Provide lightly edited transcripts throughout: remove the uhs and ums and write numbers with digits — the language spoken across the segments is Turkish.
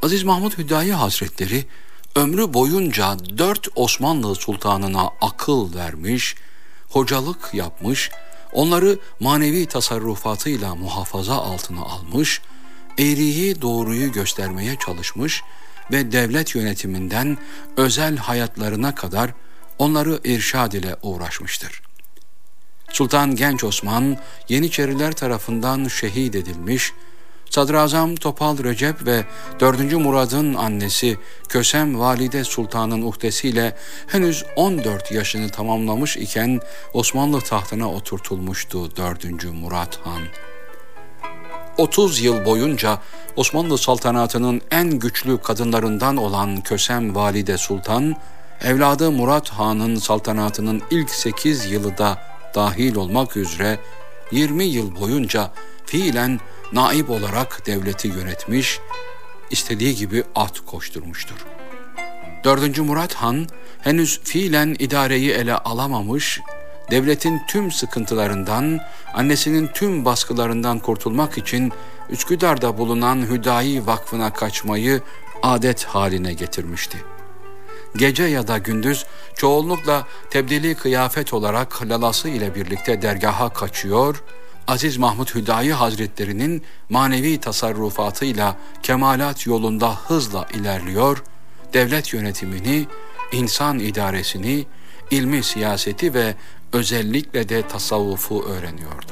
Aziz Mahmud Hüdayi Hazretleri ömrü boyunca 4 Osmanlı sultanına akıl vermiş, hocalık yapmış, onları manevi tasarrufatıyla muhafaza altına almış, eğriyi doğruyu göstermeye çalışmış ve devlet yönetiminden özel hayatlarına kadar onları irşad ile uğraşmıştır. Sultan Genç Osman Yeniçeriler tarafından şehit edilmiş, Sadrazam Topal Recep ve 4. Murad'ın annesi Kösem Valide Sultan'ın uhdesiyle henüz 14 yaşını tamamlamış iken Osmanlı tahtına oturtulmuştu 4. Murat Han. 30 yıl boyunca Osmanlı saltanatının en güçlü kadınlarından olan Kösem Valide Sultan, evladı Murat Han'ın saltanatının ilk 8 yılı da dahil olmak üzere 20 yıl boyunca fiilen naib olarak devleti yönetmiş, istediği gibi at koşturmuştur. 4. Murat Han henüz fiilen idareyi ele alamamış, devletin tüm sıkıntılarından, annesinin tüm baskılarından kurtulmak için Üsküdar'da bulunan Hüdayi Vakfı'na kaçmayı adet haline getirmişti. Gece ya da gündüz çoğunlukla tebdili kıyafet olarak lalası ile birlikte dergaha kaçıyor, Aziz Mahmud Hüdayi Hazretleri'nin manevi tasarrufatıyla kemalat yolunda hızla ilerliyor, devlet yönetimini, insan idaresini, ilmi siyaseti ve özellikle de tasavvufu öğreniyordu.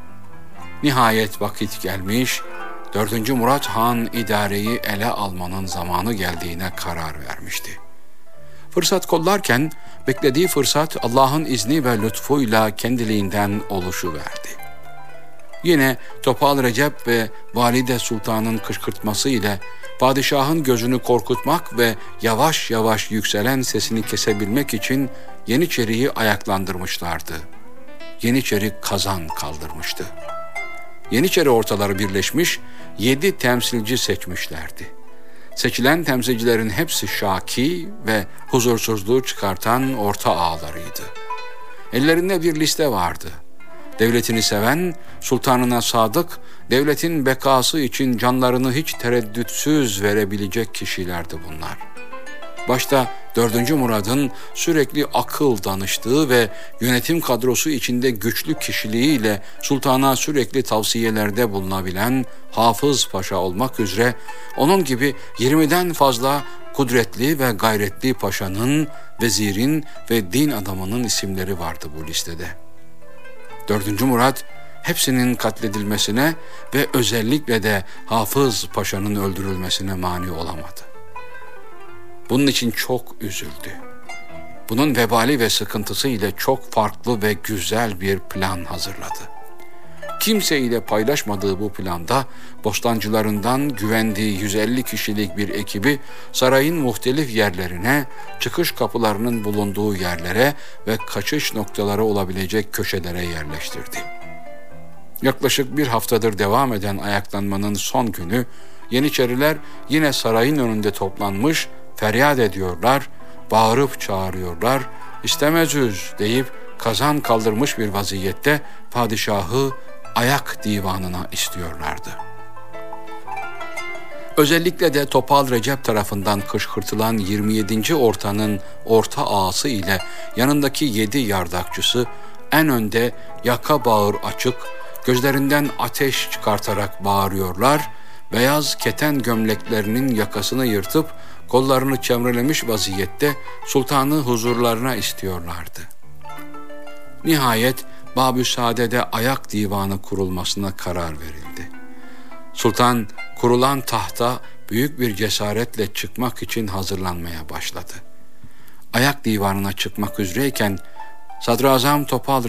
Nihayet vakit gelmiş, 4. Murat Han idareyi ele almanın zamanı geldiğine karar vermişti. Fırsat kollarken beklediği fırsat Allah'ın izni ve lütfuyla kendiliğinden oluşuverdi. Yine Topal Recep ve Valide Sultan'ın kışkırtması ile padişahın gözünü korkutmak ve yavaş yavaş yükselen sesini kesebilmek için Yeniçeri'yi ayaklandırmışlardı. Yeniçeri kazan kaldırmıştı. Yeniçeri ortaları birleşmiş 7 temsilci seçmişlerdi. Seçilen temsilcilerin hepsi şaki ve huzursuzluğu çıkartan orta ağalarıydı. Ellerinde bir liste vardı. Devletini seven, sultanına sadık, devletin bekası için canlarını hiç tereddütsüz verebilecek kişilerdi bunlar. Başta 4. Murad'ın sürekli akıl danıştığı ve yönetim kadrosu içinde güçlü kişiliğiyle sultana sürekli tavsiyelerde bulunabilen Hafız Paşa olmak üzere onun gibi 20'den fazla kudretli ve gayretli paşanın, vezirin ve din adamının isimleri vardı bu listede. 4. Murat hepsinin katledilmesine ve özellikle de Hafız Paşa'nın öldürülmesine mani olamadı. Bunun için çok üzüldü. Bunun vebali ve sıkıntısı ile çok farklı ve güzel bir plan hazırladı. Kimseyle paylaşmadığı bu planda bostancılarından güvendiği 150 kişilik bir ekibi sarayın muhtelif yerlerine, çıkış kapılarının bulunduğu yerlere ve kaçış noktaları olabilecek köşelere yerleştirdi. Yaklaşık bir haftadır devam eden ayaklanmanın son günü Yeniçeriler yine sarayın önünde toplanmış, feryat ediyorlar, bağırıp çağırıyorlar, istemezüz deyip kazan kaldırmış bir vaziyette padişahı ayak divanına istiyorlardı. Özellikle de Topal Recep tarafından kışkırtılan 27. ortanın orta ağası ile yanındaki 7 yardakçısı en önde yaka bağır açık, gözlerinden ateş çıkartarak bağırıyorlar, beyaz keten gömleklerinin yakasını yırtıp kollarını çevrelemiş vaziyette sultanı huzurlarına istiyorlardı. Nihayet Babü Saade'de ayak divanı kurulmasına karar verildi. Sultan kurulan tahta büyük bir cesaretle çıkmak için hazırlanmaya başladı. Ayak divanına çıkmak üzereyken Sadrazam Topal